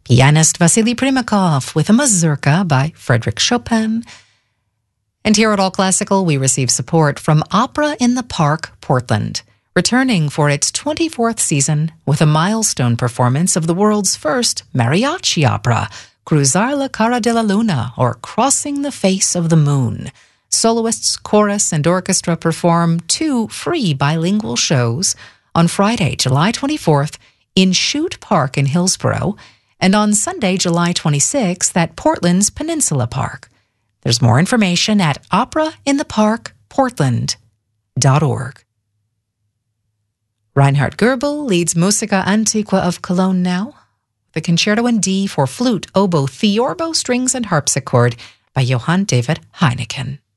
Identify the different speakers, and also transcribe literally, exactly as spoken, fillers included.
Speaker 1: pianist Vasily Primakov with a mazurka by Frédéric Chopin. And here at All Classical, we receive support from Opera in the Park, Portland, returning for its twenty-fourth season with a milestone performance of the world's first mariachi opera, Cruzar la Cara de la Luna, or Crossing the Face of the Moon. Soloists, chorus, and orchestra perform two free bilingual shows on Friday, July twenty-fourth, in Chute Park in Hillsborough, and on Sunday, July twenty-sixth, at Portland's Peninsula Park. There's more information at opera in the park portland dot org. Reinhard Goebel leads Musica Antiqua of Cologne now, the Concerto in D for flute, oboe, theorbo, strings, and harpsichord by Johann David Heineken.